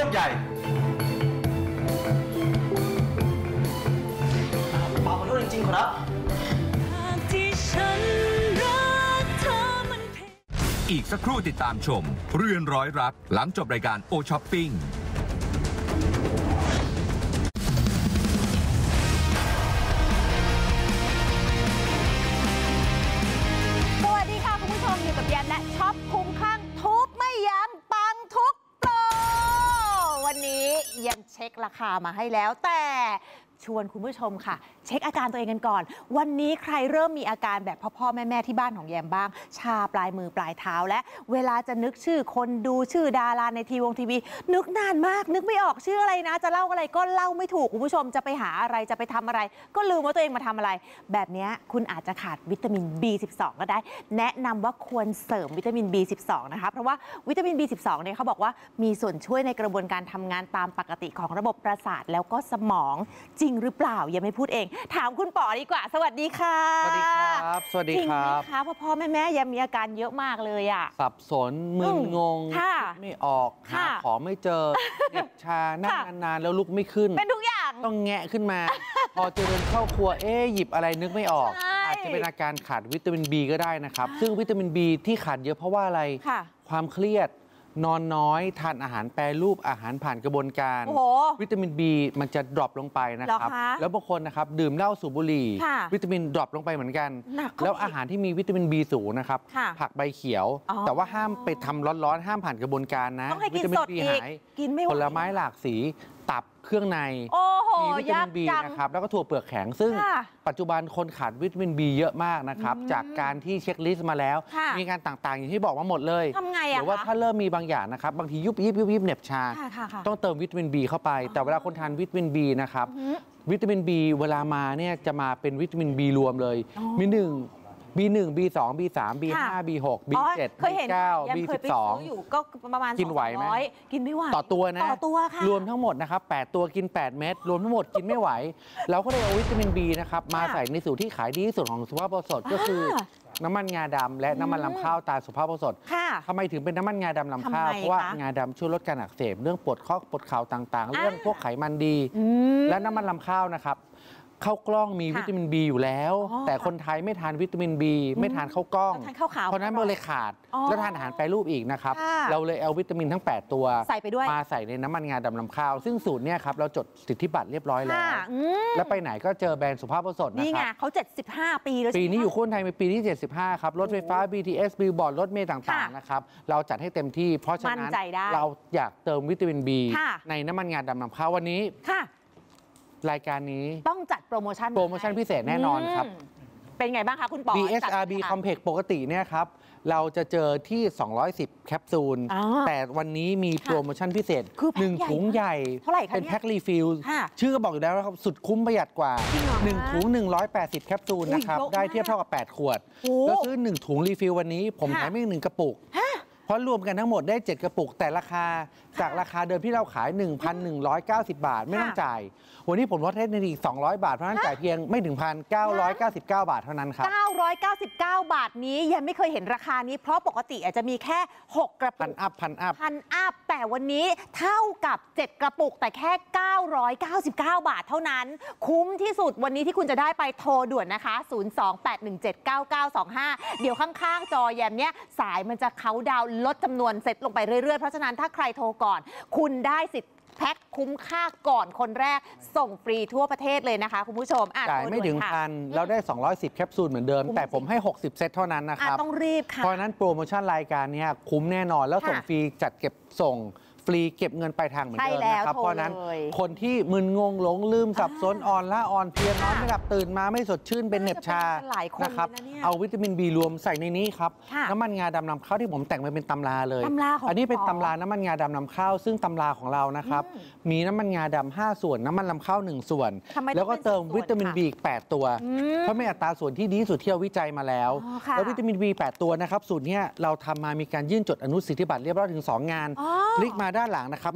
กใหญ่เปล่าขอโทษจริงๆครับอีกสักครู่ติดตามชมเรือนร้อยรักหลังจบรายการโอช้อปปิ้งสวัสดีค่ะคุณผู้ชมอยู่กับแยมและช็อปคุ้มข้างทุกไม่ยั้งปังทุกโปรวันนี้แยมเช็คราคามาให้แล้วแต่ชวนคุณผู้ชมค่ะเช็คอาการตัวเองกันก่อนวันนี้ใครเริ่มมีอาการแบบพ่อแม่ที่บ้านของแยมบ้างชาปลายมือปลายเท้าและเวลาจะนึกชื่อคนดูชื่อดาราในทีวีนึกนานมากนึกไม่ออกชื่ออะไรนะจะเล่าอะไรก็เล่าไม่ถูกคุณผู้ชมจะไปหาอะไรจะไปทำอะไรก็ลืมว่าตัวเองมาทำอะไรแบบนี้คุณอาจจะขาดวิตามิน B12 ก็ได้แนะนำว่าควรเสริมวิตามิน B12 นะคะเพราะว่าวิตามิน B12 เนี่ยเขาบอกว่ามีส่วนช่วยในกระบวนการทำงานตามปกติของระบบประสาทแล้วก็สมองจริงหรือเปล่ายังไม่พูดเองถามคุณป๋อดีกว่าสวัสดีค่ะสวัสดีครับสวัสดีครับจริงไหมคะพ่อแม่ยังมีอาการเยอะมากเลยอ่ะสับสนมึนงงไม่ออกหาของไม่เจอเหน็บชานั่งนานๆแล้วลุกไม่ขึ้นเป็นทุกอย่างต้องแงะขึ้นมาพอจะเดินเข้าครัวหยิบอะไรนึกไม่ออกอาจจะเป็นอาการขาดวิตามิน B ก็ได้นะครับซึ่งวิตามิน B ที่ขาดเยอะเพราะว่าอะไรความเครียดนอนน้อยทานอาหารแปรรูปอาหารผ่านกระบวนการวิตามิน B มันจะดรอปลงไปนะครับแล้วบางคนนะครับดื่มเหล้าสูบบุหรี่วิตามินดรอปลงไปเหมือนกันแล้วอาหารที่มีวิตามิน B สูงนะครับผักใบเขียวแต่ว่าห้ามไปทำร้อนๆห้ามผ่านกระบวนการนะวิตามิน B หายผลไม้หลากสีตับเครื่องในมีวิตามิน B นะครับแล้วก็ถั่วเปลือกแข็งซึ่งปัจจุบันคนขาดวิตามิน B เยอะมากนะครับจากการที่เช็คลิสต์มาแล้วมีการต่างๆอย่างที่บอกมาหมดเลยหรือว่าถ้าเริ่มมีบางอย่างนะครับบางทียุบยิบเหน็บชาต้องเติมวิตามิน B เข้าไปแต่เวลาคนทานวิตามิน B นะครับวิตามิน B เวลามาเนี่ยจะมาเป็นวิตามิน B รวมเลยมีB1 B2 B3 B5 B6 B7 B9 B12 อยู่ก็ประมาณกินไหวไหมกินไม่ไหวต่อตัวนะต่อตัวค่ะรวมทั้งหมดนะครับ8ตัวกิน8เม็ดรวมทั้งหมดกินไม่ไหวเราก็เลยเอาวิตามิน B นะครับมาใส่ในสูตรที่ขายดีที่สุดของสุภาพบุรุษก็คือน้ำมันงาดำและน้ำมันลำข้าวตาสุภาพบุรุษทำไมถึงเป็นน้ำมันงาดำลำข้าวเพราะว่างาดำช่วยลดการอักเสบเรื่องปวดข้อปวดเข่าต่างๆเรื่องพวกไขมันดีและน้ำมันลำข้าวนะครับข้าวกล้องมีวิตามิน B อยู่แล้วแต่คนไทยไม่ทานวิตามิน B ไม่ทานข้าวกล้องเพราะนั้นมันเลยขาดแล้วทานอาหารแปรรูปอีกนะครับเราเลยเอาวิตามินทั้ง8ตัวใส่ไปด้วยมาใส่ในน้ำมันงาดำลำข้าวซึ่งสูตรเนี่ยครับเราจดสิทธิบัตรเรียบร้อยแล้วไปไหนก็เจอแบรนด์สุภาพบุรุษนะครับนี่ไงเขา75 ปีแล้วปีนี้อยู่คนไทยเป็นปีที่75ครับรถไฟฟ้า BTS บิลบอร์ดรถเมล์ต่างๆนะครับเราจัดให้เต็มที่เพราะฉะนั้นเราอยากเติมวิตามิน B ในน้ำมันงาดำลำข้าววันนี้รายการนี้ต้องจัดโปรโมชั่นพิเศษแน่นอนครับเป็นไงบ้างคะคุณป๋อ BSRB Complex ปกติเนี่ยครับเราจะเจอที่210แคปซูลแต่วันนี้มีโปรโมชั่นพิเศษ1ถุงใหญ่เป็นแพ็ครีฟิลชื่อก็บอกอยู่แล้วนะครับสุดคุ้มประหยัดกว่า1ถุง180แคปซูลนะครับได้เทียบเท่ากับ8ขวดแล้วซื้อ1ถุงรีฟิลวันนี้ผมแถมอีก1กระปุกเพราะรวมกันทั้งหมดได้7กระปุกแต่ราคาจากราคาเดิมที่เราขาย 1,190 บาทไม่ต้องจ่ายวันนี้ผมลดให้ในอีก200 บาทเพราะนั้นจ่ายเพียงไม่ถึง 1,999 บาทเท่านั้นครับ 999 บาทนี้ยังไม่เคยเห็นราคานี้เพราะปกติอาจจะมีแค่6กระปุกพันอัพแต่วันนี้เท่ากับ7กระปุกแต่แค่999 บาทเท่านั้นคุ้มที่สุดวันนี้ที่คุณจะได้ไปโทรด่วนนะคะ028179925เดี๋ยวข้างๆจอแยมเนี้ยสายมันจะเค้าดาวลดจำนวนเซตลงไปเรื่อยๆเพราะฉะนั้นถ้าใครโทรก่อนคุณได้สิทธิ์แพ็คคุ้มค่าก่อนคนแรกส่งฟรีทั่วประเทศเลยนะคะคุณผู้ชมจ่ายไม่ถึงพันเราได้210แคปซูลเหมือนเดิมแต่ผมให้60เซตเท่านั้นนะครับต้องรีบค่ะเพราะนั้นโปรโมชั่นรายการนี้คุ้มแน่นอนแล้วส่งฟรีจัดเก็บส่งฟรีเก็บเงินปลายทางเหมือนเดิมนะครับเพราะนั้นคนที่มึนงงหลงลืมสับสนอ่อนล้าอ่อนเพลียนอนไม่หลับตื่นมาไม่สดชื่นเป็นเหน็บชานะครับเอาวิตามิน B รวมใส่ในนี้ครับน้ำมันงาดำนำข้าวที่ผมแต่งมาเป็นตำราเลยอันนี้เป็นตำราน้ำมันงาดำนำข้าวซึ่งตำราของเรานะครับมีน้ำมันงาดำ5ส่วนน้ำมันลำข้าว1ส่วนแล้วก็เติมวิตามิน B อีก8ตัวเพราะไม่อัตราส่วนที่ดีที่สุดที่เราวิจัยมาแล้วแล้ววิตามิน B 8ตัวนะครับสูตรนี้เราทำมามีการยื่นจดอนุสิทธิบัตรเรียบร้อยถึง2งานคลิกมาด้านหลังนะครับ